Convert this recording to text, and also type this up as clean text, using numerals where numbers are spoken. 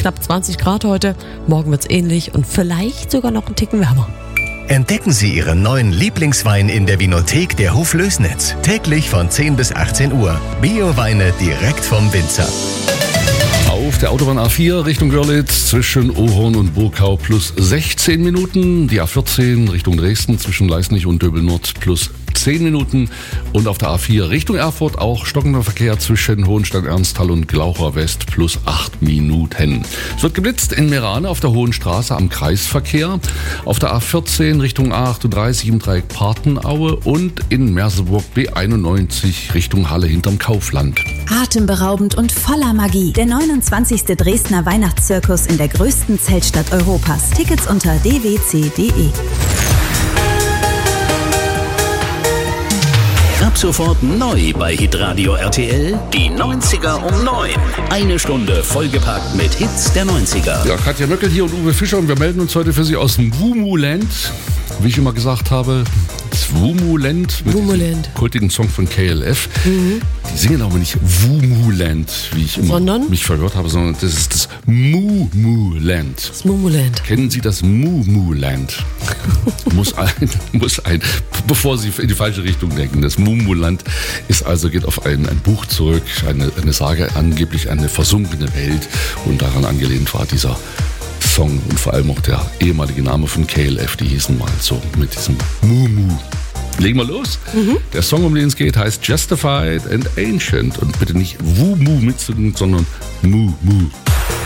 knapp 20 Grad heute. Morgen wird's ähnlich und vielleicht sogar noch einen Ticken wärmer. Entdecken Sie Ihren neuen Lieblingswein in der Winothek der Hoflößnitz. Täglich von 10 bis 18 Uhr. Bio-Weine direkt vom Winzer. Auf der Autobahn A4 Richtung Görlitz zwischen Ohorn und Burgau plus 16 Minuten. Die A14 Richtung Dresden zwischen Leisnig und Döbel-Nord plus 10 Minuten. Und auf der A4 Richtung Erfurt auch stockender Verkehr zwischen Hohenstein-Ernsthal und Glaucher West plus 8 Minuten. Es wird geblitzt in Merane auf der Hohen Straße am Kreisverkehr. Auf der A14 Richtung A38 im Dreieck Partenaue und in Merseburg B91 Richtung Halle hinterm Kaufland. Atemberaubend und voller Magie. Der 29. Dresdner Weihnachtszirkus in der größten Zeltstadt Europas. Tickets unter dwc.de. Ab sofort neu bei Hitradio RTL, die 90er um 9. Eine Stunde vollgepackt mit Hits der 90er. Ja, Katja Möckel hier und Uwe Fischer und wir melden uns heute für Sie aus dem Wumuland. Wie ich immer gesagt habe, das Wumuland mit dem kultigen Song von KLF. Die singen aber nicht Wumuland, wie ich immer mich verhört habe, sondern das ist das Mumuland. Das Mumuland. Kennen Sie das Mumuland? muss ein, bevor Sie in die falsche Richtung denken. Das Mumuland geht auf ein Buch zurück, eine Sage, angeblich eine versunkene Welt, und daran angelehnt war dieser Song und vor allem auch der ehemalige Name von KLF, die hießen mal so mit diesem Mumu. Legen wir los. Der Song, um den es geht, heißt Justified and Ancient und bitte nicht Wumu mitsingen, sondern Mu.